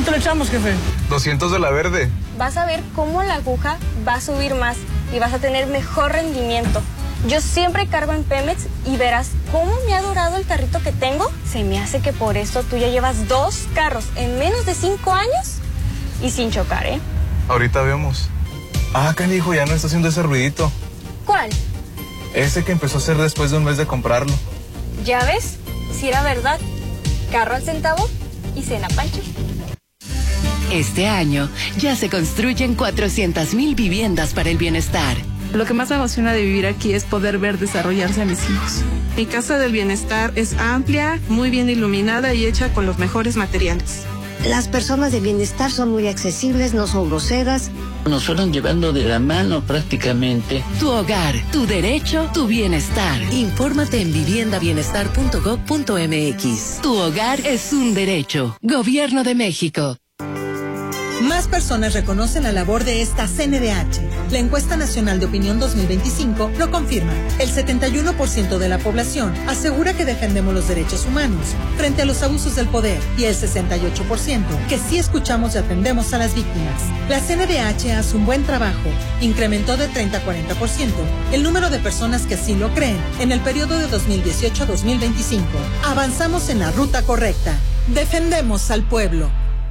¿Cuánto le echamos, jefe? 200 de la verde. Vas a ver cómo la aguja va a subir más y vas a tener mejor rendimiento. Yo siempre cargo en Pemex y verás cómo me ha durado el carrito que tengo. Se me hace que por eso tú ya llevas 2 carros en menos de 5 años y sin chocar, ¿eh? Ahorita vemos. Ah, canijo, ya no está haciendo ese ruidito. ¿Cuál? Ese que empezó a hacer después de un mes de comprarlo. ¿Ya ves? Si era verdad. Carro al centavo y cena Pancho. Este año ya se construyen 400,000 viviendas para el bienestar. Lo que más me emociona de vivir aquí es poder ver desarrollarse a mis hijos. Mi casa del bienestar es amplia, muy bien iluminada y hecha con los mejores materiales. Las personas de bienestar son muy accesibles, no son groseras. Nos fueron llevando de la mano prácticamente. Tu hogar, tu derecho, tu bienestar. Infórmate en viviendabienestar.gov.mx. Tu hogar es un derecho. Gobierno de México. Más personas reconocen la labor de esta CNDH. La encuesta nacional de opinión 2025 lo confirma. El 71% de la población asegura que defendemos los derechos humanos frente a los abusos del poder y el 68% que sí escuchamos y atendemos a las víctimas. La CNDH hace un buen trabajo. Incrementó de 30 a 40% el número de personas que así lo creen en el periodo de 2018 a 2025. Avanzamos en la ruta correcta. Defendemos al pueblo.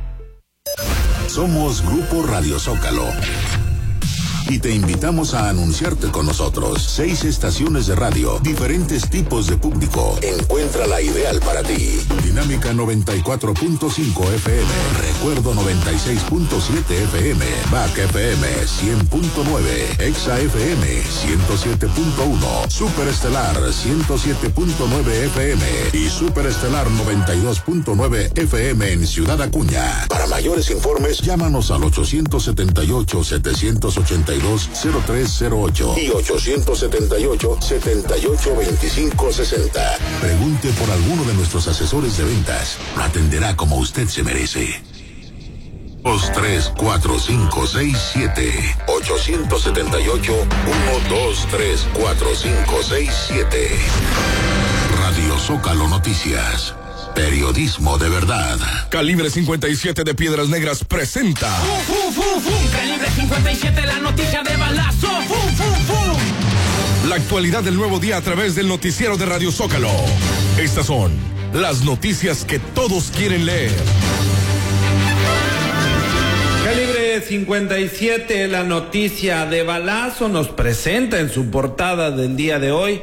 Somos Grupo Radio Zócalo y te invitamos a anunciarte con nosotros. 6 estaciones de radio, diferentes tipos de público. Encuentra la ideal para ti. Dinámica 94.5 FM, Recuerdo 96.7 FM, Back FM 100.9, Exa FM 107.1, Superestelar 107.9 FM y Superestelar 92.9 FM en Ciudad Acuña. Para mayores informes, llámanos al 878-782-0308 y 878-782560. Pregunte por alguno de nuestros asesores de ventas. Lo atenderá como usted se merece. 2, 3, 4, 5, 6, 7 878 1, 2, 3, 4, 5, 6, 7. Radio Zócalo Noticias. Periodismo de verdad. Calibre 57 de Piedras Negras presenta. Calibre 57, la noticia de balazo. La actualidad del nuevo día a través del noticiero de Radio Zócalo. Estas son las noticias que todos quieren leer. Calibre 57, la noticia de balazo, nos presenta en su portada del día de hoy: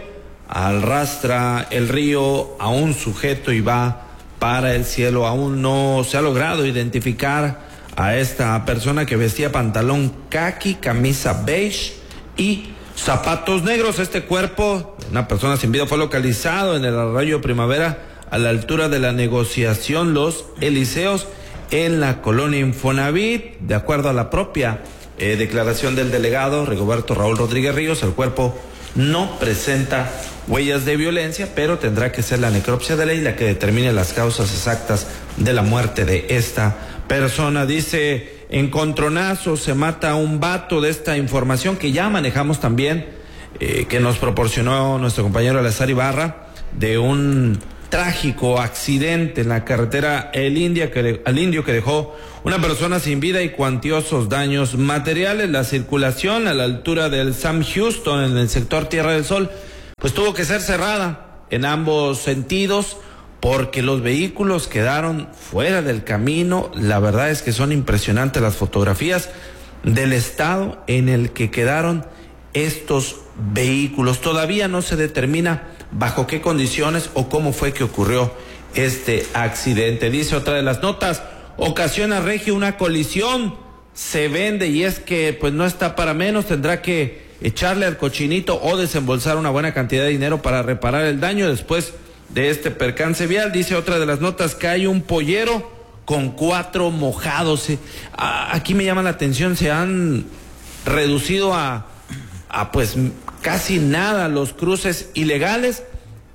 arrastra el río a un sujeto y va para el cielo. Aún no se ha logrado identificar a esta persona que vestía pantalón caqui, camisa beige y zapatos negros. Este cuerpo de una persona sin vida fue localizado en el arroyo Primavera, a la altura de la negociación Los Eliseos, en la colonia Infonavit. De acuerdo a la propia declaración del delegado Rigoberto Raúl Rodríguez Ríos, el cuerpo no presenta huellas de violencia, pero tendrá que ser la necropsia de ley la que determine las causas exactas de la muerte de esta persona. Dice: encontronazo, se mata a un vato. De esta información que ya manejamos también, que nos proporcionó nuestro compañero Eleazar Ibarra, de un trágico accidente en la carretera al Indio que dejó una persona sin vida y cuantiosos daños materiales. La circulación a la altura del Sam Houston, en el sector Tierra del Sol, pues tuvo que ser cerrada en ambos sentidos porque los vehículos quedaron fuera del camino. La verdad es que son impresionantes las fotografías del estado en el que quedaron estos vehículos. Todavía no se determina bajo qué condiciones o cómo fue que ocurrió este accidente. Dice otra de las notas: ocasiona Regio una colisión, se vende, y es que pues no está para menos, tendrá que echarle al cochinito o desembolsar una buena cantidad de dinero para reparar el daño después de este percance vial. Dice otra de las notas que hay un pollero con 4 mojados. Aquí me llama la atención, se han reducido a pues casi nada los cruces ilegales,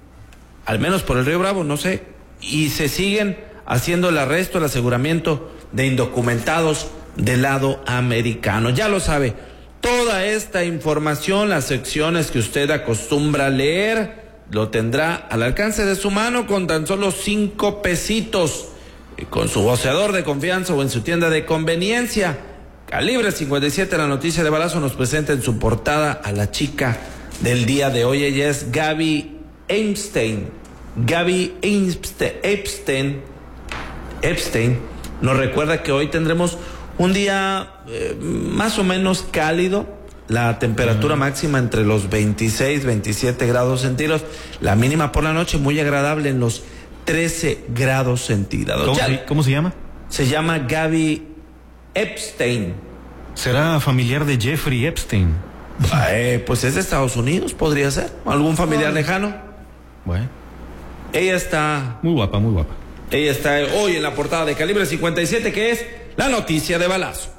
al menos por el Río Bravo, no sé, y se siguen haciendo el arresto, el aseguramiento de indocumentados del lado americano. Ya lo sabe, toda esta información, las secciones que usted acostumbra leer, lo tendrá al alcance de su mano con tan solo 5 pesitos. con su voceador de confianza o en su tienda de conveniencia. Calibre 57, la noticia de balazo, nos presenta en su portada a la chica del día de hoy. Ella es Gaby Epstein. Gaby Epstein nos recuerda que hoy tendremos un día más o menos cálido. La temperatura máxima entre los 26, 27 grados centígrados. La mínima por la noche muy agradable en los 13 grados centígrados. ¿Cómo se llama? Se llama Gaby Epstein. ¿Será familiar de Jeffrey Epstein? Pues es de Estados Unidos, podría ser. ¿Algún familiar lejano? Bueno. Ella está... Muy guapa, muy guapa. Ella está hoy en la portada de Calibre 57, que es la noticia de balazo.